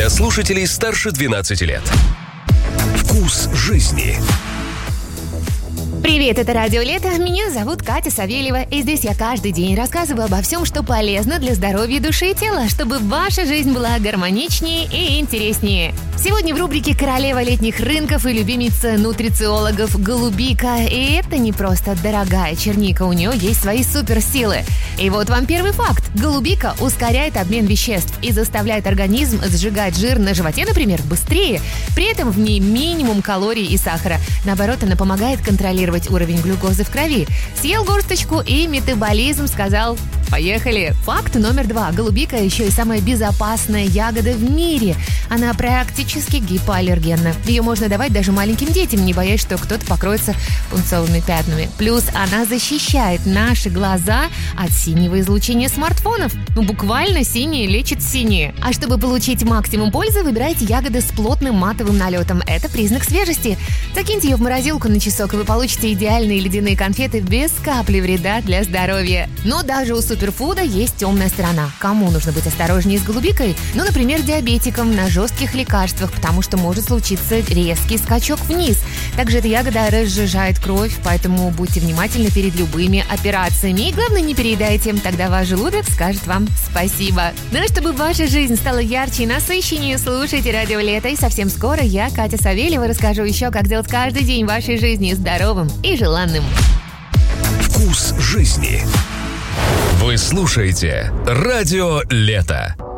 Для слушателей старше 12 лет. Вкус жизни. Привет, это Радио Лето. Меня зовут Катя Савельева, и здесь я каждый день рассказываю обо всем, что полезно для здоровья души и тела, чтобы ваша жизнь была гармоничнее и интереснее. Сегодня в рубрике «Королева летних рынков» и любимица нутрициологов голубика. И это не просто дорогая черника, у нее есть свои суперсилы. И вот вам первый факт. Голубика ускоряет обмен веществ и заставляет организм сжигать жир на животе, например, быстрее. При этом в ней минимум калорий и сахара. Наоборот, она помогает контролировать уровень глюкозы в крови. Съел горсточку и метаболизм сказал: поехали! Факт номер 2. Голубика еще и самая безопасная ягода в мире. Она практически гипоаллергенна. Ее можно давать даже маленьким детям, не боясь, что кто-то покроется пунцовыми пятнами. Плюс она защищает наши глаза от синего излучения смартфонов. Буквально синее лечит синее. А чтобы получить максимум пользы, выбирайте ягоды с плотным матовым налетом. Это признак свежести. Закиньте ее в морозилку на часок, и вы получите идеальные ледяные конфеты без капли вреда для здоровья. Но даже у суперфуда есть темная сторона. Кому нужно быть осторожнее с голубикой? Например, диабетикам на жестких лекарствах, потому что может случиться резкий скачок вниз. Также эта ягода разжижает кровь, поэтому будьте внимательны перед любыми операциями. И главное, не переедайте, тогда ваш желудок скажет вам спасибо. Ну а чтобы ваша жизнь стала ярче и насыщеннее, слушайте Радио Лето. И совсем скоро я, Катя Савельева, расскажу еще, как сделать каждый день вашей жизни здоровым и желанным. Вкус жизни. Вы слушаете Радио Лето.